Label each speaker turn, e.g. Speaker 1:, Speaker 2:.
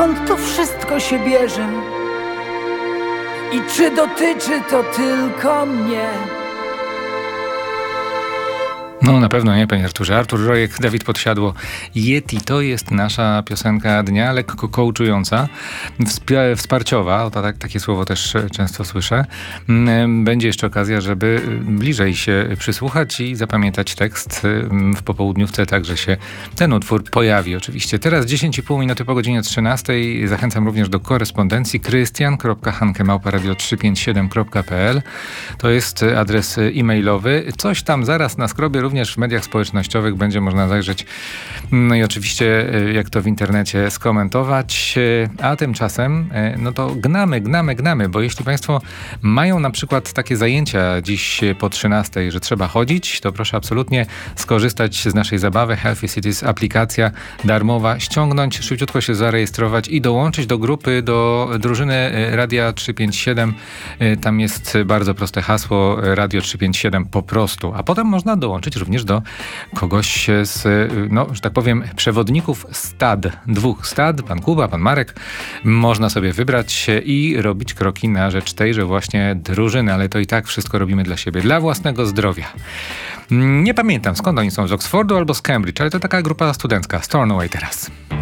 Speaker 1: skąd to wszystko się bierze i czy dotyczy to tylko mnie.
Speaker 2: No na pewno nie, panie Arturze. Artur Rojek, Dawid Podsiadło, Yeti to jest nasza piosenka dnia, lekko coachująca, wsparciowa, takie słowo też często słyszę. Będzie jeszcze okazja, żeby bliżej się przysłuchać i zapamiętać tekst. W popołudniówce także się ten utwór pojawi oczywiście. Teraz 10,5 minuty po godzinie 13. Zachęcam również do korespondencji krystian.hanke@radio357.pl. To jest adres e-mailowy. Coś tam zaraz na skrobie również w mediach społecznościowych będzie można zajrzeć. No i oczywiście, jak to w internecie, skomentować. A tymczasem, no to gnamy, bo jeśli państwo mają na przykład takie zajęcia dziś po 13, że trzeba chodzić, to proszę absolutnie skorzystać z naszej zabawy. Healthy Cities, aplikacja darmowa, ściągnąć, szybciutko się zarejestrować i dołączyć do grupy, do drużyny Radia 357. Tam jest bardzo proste hasło Radio 357 po prostu. A potem można dołączyć również do kogoś z, no, że tak powiem, przewodników stad. 2 stad, pan Kuba, pan Marek. Można sobie wybrać i robić kroki na rzecz tejże właśnie drużyny, ale to i tak wszystko robimy dla siebie, dla własnego zdrowia. Nie pamiętam, skąd oni są, z Oxfordu albo z Cambridge, ale to taka grupa studencka. Stornoway teraz.